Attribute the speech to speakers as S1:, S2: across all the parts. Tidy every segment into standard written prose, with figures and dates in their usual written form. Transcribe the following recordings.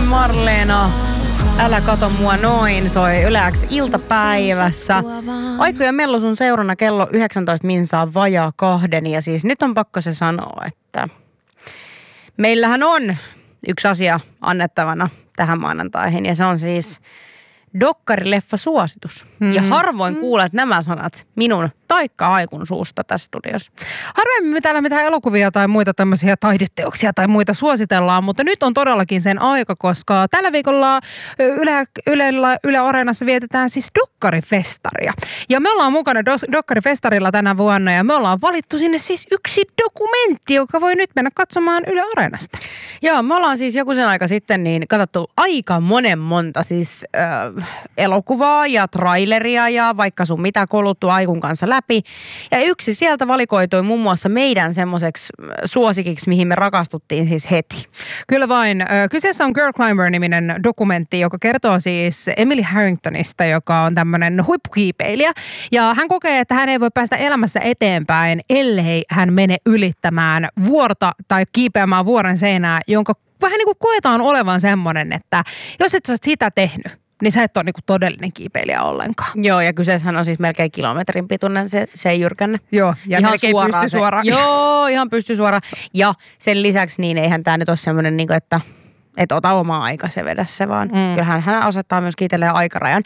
S1: Marleena. Älä kato mua noin, soi Yle X iltapäivässä. Aiko ja Mellu sun seurana kello 19 minsaa vajaa 2. Ja siis nyt on pakko se sanoa, että meillähän on yksi asia annettavana tähän maanantaihin. Ja se on siis dokkarileffa-suositus. Ja harvoin kuulet nämä sanat minun taikka Aikun suusta tässä studiossa.
S2: Harvemmin me täällä mitään elokuvia tai muita tämmöisiä taideteoksia tai muita suositellaan, mutta nyt on todellakin sen aika, koska tällä viikolla Yle Areenassa vietetään siis dokkarifestaria. Ja me ollaan mukana dokkarifestarilla tänä vuonna ja me ollaan valittu sinne siis yksi dokumentti, joka voi nyt mennä katsomaan Yle Areenasta.
S1: Joo, me ollaan siis joku sen aika sitten niin katsottu aika monta siis elokuvaa ja traileria ja vaikka sun mitä koluttu Aikun kanssa läpi. Ja yksi sieltä valikoitui muun muassa meidän semmoiseksi suosikiksi, mihin me rakastuttiin siis heti.
S2: Kyllä vain. Kyseessä on Girl Climber-niminen dokumentti, joka kertoo siis Emily Harringtonista, joka on tämmöinen huippukiipeilijä. Ja hän kokee, että hän ei voi päästä elämässä eteenpäin, ellei hän mene ylittämään vuorta tai kiipeämään vuoren seinää, jonka vähän niin kuin koetaan olevan semmoinen, että jos et sä oot sitä tehnyt, niin sä et ole niinku todellinen kiipeilijä ollenkaan.
S1: Joo, ja kyseessähän on siis melkein kilometrin pituinen se ei jyrkänne.
S2: Joo, ja
S1: ihan
S2: melkein pystysuora.
S1: Joo, ihan pystysuora. Ja sen lisäksi niin eihän tämä nyt ole semmoinen, niin että ota omaa aika se vedä se, vaan kyllähän hän asettaa myös itselleen aikarajan.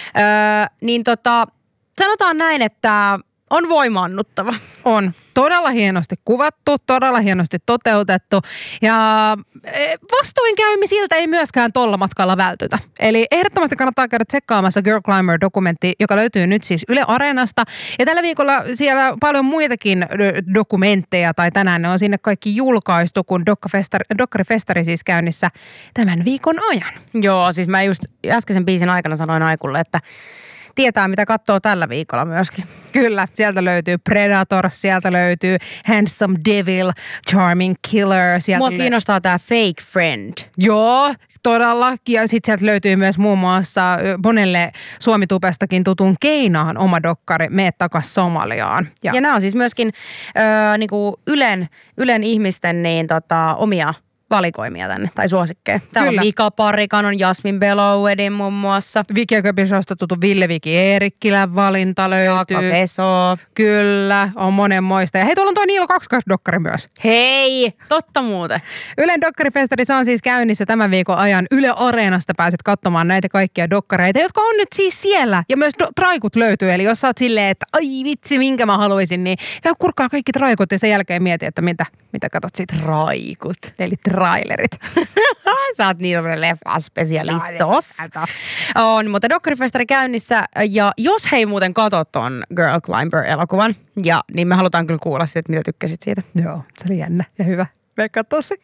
S1: Sanotaan näin, että on voimaannuttava.
S2: On. Todella hienosti kuvattu, todella hienosti toteutettu ja vastoinkäymisiltä ei myöskään tolla matkalla vältytä. Eli ehdottomasti kannattaa käydä tsekkaamassa Girl Climber-dokumentti, joka löytyy nyt siis Yle Areenasta. Ja tällä viikolla siellä paljon muitakin dokumentteja tai tänään ne on sinne kaikki julkaistu, kun dokkarifestari siis käynnissä tämän viikon ajan.
S1: Joo, siis mä just äskeisen biisin aikana sanoin Aikulle, että tietää, mitä katsoo tällä viikolla myöskin.
S2: Kyllä, sieltä löytyy Predator, sieltä löytyy Handsome Devil, Charming Killer.
S1: Mua kiinnostaa tää Fake Friend.
S2: Joo, todella. Ja sitten sieltä löytyy myös muun muassa monelle Suomitubestakin tutun Keinaan oma dokkari, Mee takas Somaliaan.
S1: Ja nämä on siis myöskin niinku Ylen ihmisten niin, omia valikoimia tänne, tai suosikkeja. Täällä on Mika Parikan, on Jasmine Belouedin muun muassa.
S2: Viki ja Köpishosta tuttu Ville-Viki Eerikkilän valinta löytyy.
S1: Jaakka Peso.
S2: Kyllä, on monenmoista. Ja hei, tuolla on toi Niilo 2-dokkari myös.
S1: Hei, totta muuten.
S2: Ylen dokkarifestari on siis käynnissä tämän viikon ajan. Yle Areenasta pääset katsomaan näitä kaikkia dokkareita, jotka on nyt siis siellä. Ja myös traikut löytyy, eli jos sä oot silleen, että ai vitsi, minkä mä haluaisin, niin käy kurkkaa kaikki traikut ja sen jälkeen mieti, että mitä katot siitä.
S1: Traikut.
S2: Eli trailerit.
S1: Sä oot niin tämmönen leffa-spesialistos. On, mutta dokkarifestari käynnissä. Ja jos hei muuten katot ton Girl Climber-elokuvan, niin me halutaan kyllä kuulla siitä, mitä tykkäsit siitä.
S2: Joo, se oli jännä ja hyvä. Me katsoo se.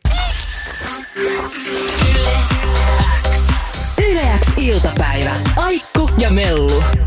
S3: Yle X iltapäivä. Aikku ja Mellu.